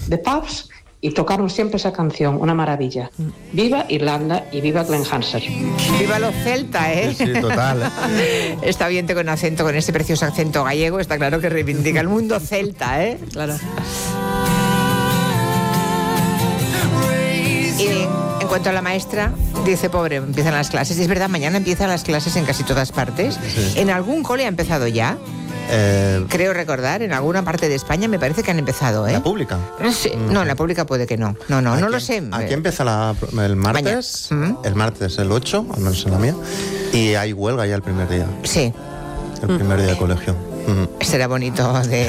de pubs y tocaron siempre esa canción, una maravilla. Viva Irlanda y viva Glen Hansard. Viva los celtas, ¿eh? Sí, total. Está bien con acento, con ese precioso acento gallego, está claro que reivindica el mundo celta, ¿eh? Claro. Y en cuanto a la maestra, dice, pobre, empiezan las clases. Es verdad, mañana empiezan las clases en casi todas partes. Sí. ¿En algún cole ha empezado ya? Creo recordar, en alguna parte de España me parece que han empezado, ¿eh? ¿La pública? Sí, no, en la pública puede que no. No lo sé. Aquí empieza el martes, el martes el 8, al menos en la mía, y hay huelga ya el primer día. Sí. El primer día de colegio. Será bonito de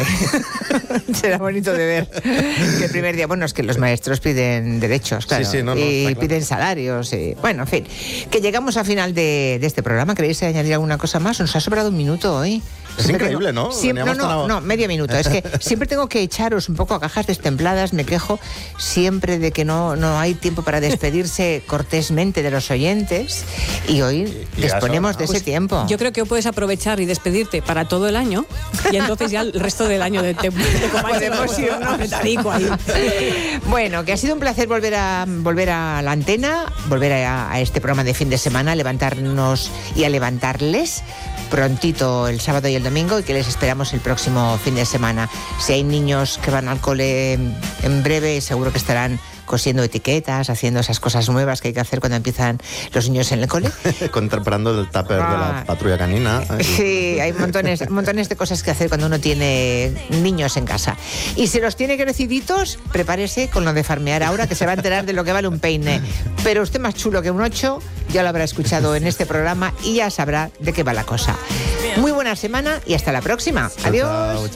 ver que el primer día, bueno, es que los maestros piden derechos, claro, sí, no, y claro. piden salarios, y, bueno, en fin, que llegamos al final de este programa. ¿Queréis añadir alguna cosa más? Nos ha sobrado un minuto hoy. Es increíble, ¿no? No, medio minuto. Es que siempre tengo que echaros un poco a cajas destempladas. Me quejo siempre de que no hay tiempo para despedirse cortésmente de los oyentes. Y hoy disponemos de ese tiempo. Yo creo que puedes aprovechar y despedirte para todo el año. Y entonces ya el resto del año de podemos irnos apretadico ahí. Bueno, que ha sido un placer volver a la antena, volver a este programa de fin de semana, a levantarnos y a levantarles prontito el sábado y el domingo, y que les esperamos el próximo fin de semana. Si hay niños que van al cole en breve, seguro que estarán cosiendo etiquetas, haciendo esas cosas nuevas que hay que hacer cuando empiezan los niños en el cole. Preparando el tupper de la patrulla canina. Sí, hay montones de cosas que hacer cuando uno tiene niños en casa. Y si los tiene creciditos, prepárese con lo de farmear ahora, que se va a enterar de lo que vale un peine. Pero usted, más chulo que un 8, ya lo habrá escuchado en este programa y ya sabrá de qué va la cosa. Muy buena semana y hasta la próxima. Adiós. Chao, chao.